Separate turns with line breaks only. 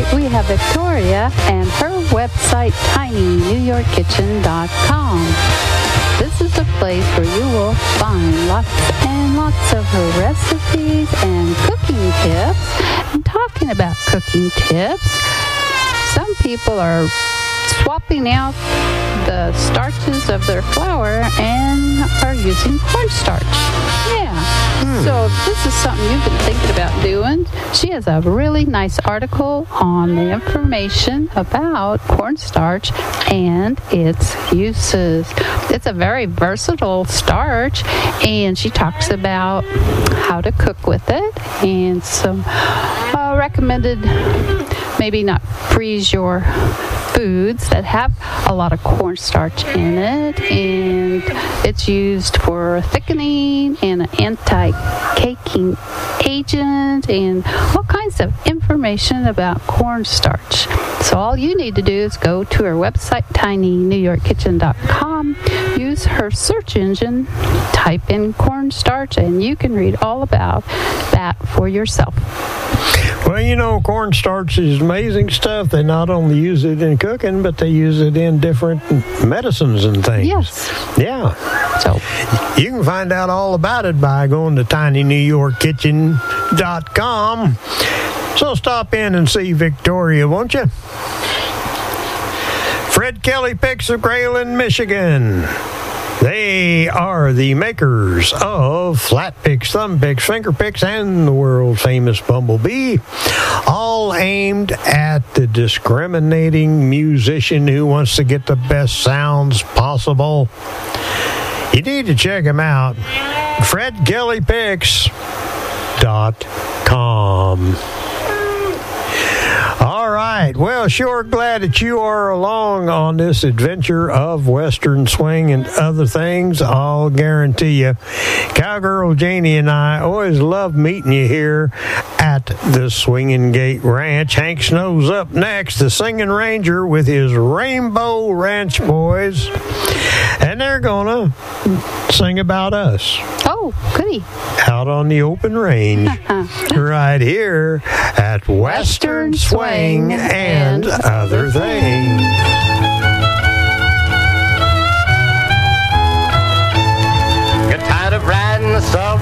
we have Victoria and her website, tinynewyorkkitchen.com. This is a place where you will find lots and lots of her recipes and cooking tips. And talking about cooking tips, some people are swapping out the starches of their flour and are using cornstarch. Yeah. So if this is something you've been thinking about doing, she has a really nice article on the information about cornstarch and its uses. It's a very versatile starch, and she talks about how to cook with it and some recommended, maybe not freeze your foods that have a lot of cornstarch in it, and it's used for thickening and an anti-caking agent and all kinds of information about cornstarch. So all you need to do is go to her website, tinynewyorkkitchen.com, use her search engine, type in cornstarch, and you can read all about that for yourself.
Well, you know, cornstarch is amazing stuff. They not only use it in cooking, but they use it in different medicines and things.
Yes.
Yeah.
So
you can find out all about it by going to tinynewyorkkitchen.com. So stop in and see Victoria, won't you? Fred Kelly Picks of Grayling, Michigan. They are the makers of flat picks, thumb picks, finger picks, and the world-famous Bumblebee, all aimed at the discriminating musician who wants to get the best sounds possible. You need to check them out. FredKellyPicks.com. All right. Well, sure glad that you are along on this adventure of Western swing and other things. I'll guarantee you, Cowgirl Janie and I always love meeting you here at the Swinging Gate Ranch. Hank Snow's up next, the Singing Ranger with his Rainbow Ranch Boys. And they're going to sing about us.
Oh, goody.
Out on the open range. Right here at Western Swing and Other Things.
Get tired of riding the sub